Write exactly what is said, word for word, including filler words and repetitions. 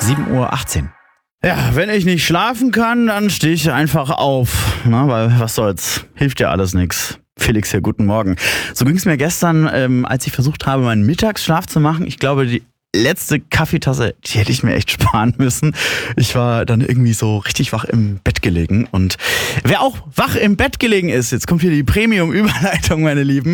sieben Uhr achtzehn. Ja, wenn ich nicht schlafen kann, dann stehe ich einfach auf. Na, weil was soll's, hilft ja alles nix. Felix hier, guten Morgen. So ging es mir gestern, ähm, als ich versucht habe, meinen Mittagsschlaf zu machen. Ich glaube, die letzte Kaffeetasse, die hätte ich mir echt sparen müssen. Ich war dann irgendwie so richtig wach im Bett gelegen. Und wer auch wach im Bett gelegen ist, jetzt kommt hier die Premium-Überleitung, meine Lieben.